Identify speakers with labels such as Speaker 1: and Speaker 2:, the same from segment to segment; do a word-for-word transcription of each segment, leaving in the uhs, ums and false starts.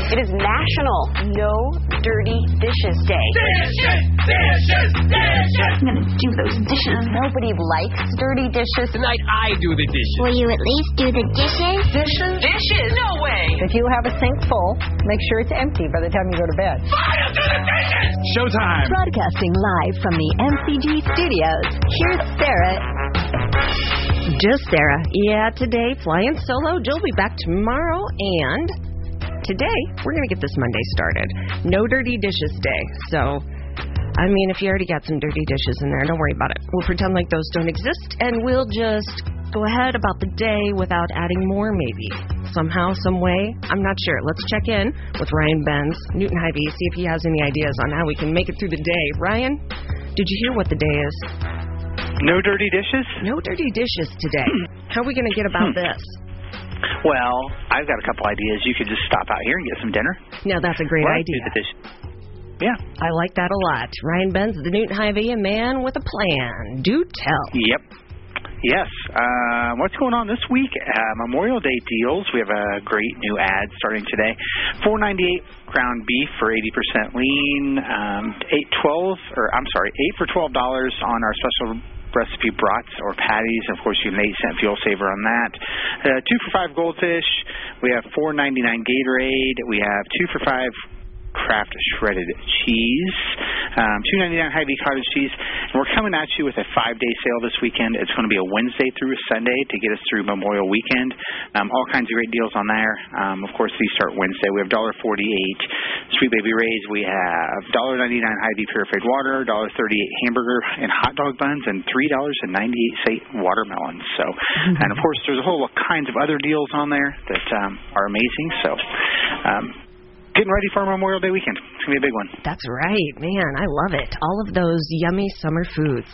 Speaker 1: It is National No Dirty Dishes Day.
Speaker 2: Dishes! Dishes! Dishes!
Speaker 3: I'm going to do those dishes.
Speaker 1: Nobody likes dirty dishes.
Speaker 2: Tonight I do the dishes.
Speaker 4: Will you at least do the dishes?
Speaker 1: Dishes?
Speaker 2: Dishes? No way!
Speaker 5: If you have a sink full, make sure it's empty by the time you go to bed.
Speaker 2: I'll do the dishes! Showtime!
Speaker 6: Broadcasting live from the M C G studios, here's Sarah.
Speaker 7: Just Sarah. Yeah, today, flying solo. Jill will be back tomorrow, and today, we're going to get this Monday started. No Dirty Dishes Day. So, I mean, if you already got some dirty dishes in there, don't worry about it. We'll pretend like those don't exist, and we'll just go ahead about the day without adding more, maybe. Somehow, some way. I'm not sure. Let's check in with Ryan Benz, Newton Hy-Vee, see if he has any ideas on how we can make it through the day. Ryan, did you hear what the day is?
Speaker 8: No dirty dishes?
Speaker 7: No dirty dishes today. How are we going to get about this?
Speaker 8: Well, I've got a couple ideas. You could just stop out here and get some dinner.
Speaker 7: No, that's a great
Speaker 8: Well,
Speaker 7: idea.
Speaker 8: do the dish. Yeah.
Speaker 7: I like that a lot. Ryan Benz, the Newton Hy-Vee, a man with a plan. Do tell.
Speaker 8: Yep. Yes. Uh, what's going on this week? Uh, Memorial Day deals. We have a great new ad starting today. four ninety-eight ground beef for eighty percent lean. Um, eight twelve, or I'm sorry, eight for twelve dollars on our special recipe brats or patties. Of course, you have an eight cent fuel saver on that. Uh, two for five goldfish. We have four ninety-nine Gatorade. We have two for five Kraft shredded cheese, um, two ninety-nine Hy-Vee cottage cheese, and we're coming at you with a five-day sale this weekend. It's going to be a Wednesday through a Sunday to get us through Memorial Weekend. Um, all kinds of great deals on there. Um, of course, these start Wednesday. We have one forty-eight Sweet Baby Ray's. We have one ninety-nine Hy-Vee purified water, one thirty-eight hamburger and hot dog buns, and three ninety-eight watermelons. So, and of course, there's a whole kinds of other deals on there that um, are amazing. So. Um, Getting ready for Memorial Day weekend. It's going to be a big one.
Speaker 7: That's right. Man, I love it. All of those yummy summer foods.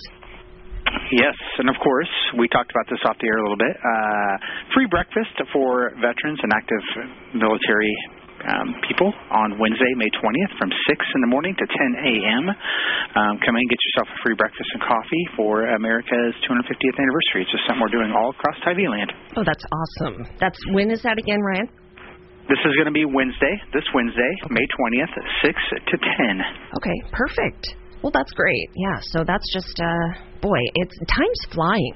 Speaker 8: Yes, and of course, we talked about this off the air a little bit. Uh, free breakfast for veterans and active military um, people on Wednesday, May twentieth from six in the morning to ten a.m. Um, come in and get yourself a free breakfast and coffee for America's two hundred fiftieth anniversary. It's just something we're doing all across Hy-Vee land.
Speaker 7: Oh, that's awesome. That's when is that again, Ryan?
Speaker 8: This is going to be Wednesday, this Wednesday, May twentieth, six to ten.
Speaker 7: Okay, perfect. Well, that's great. Yeah, so that's just, uh, boy, it's time's flying.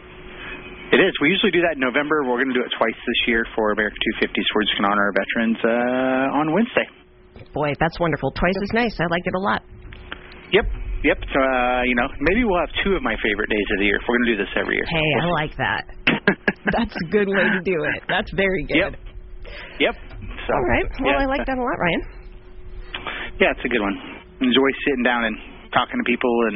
Speaker 8: It is. We usually do that in November. We're going to do it twice this year for America two fifty, so we're just going to honor our veterans uh, on Wednesday.
Speaker 7: Boy, that's wonderful. Twice as nice. I like it a lot.
Speaker 8: Yep. Yep. So, uh, you know, maybe we'll have two of my favorite days of the year. We're going to do this every year.
Speaker 7: Hey, I like that. That's a good way to do it. That's very good.
Speaker 8: Yep. Yep. So,
Speaker 7: all right. Well,
Speaker 8: yeah.
Speaker 7: I like that a lot, Ryan.
Speaker 8: Yeah, it's a good one. Enjoy sitting down and talking to people and